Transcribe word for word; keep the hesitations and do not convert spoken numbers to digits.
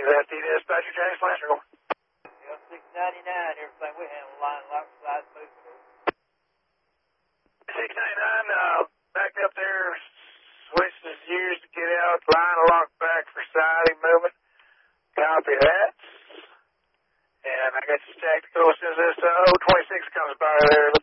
F T dispatcher, James Flancher. Yeah, six ninety-nine, everything we handle, line lock, side move. six ninety-nine, uh, backed up there, switch is used to get out, line lock back for siding movement. Copy that. And I got you tactical as soon as this uh, O twenty-six comes by there.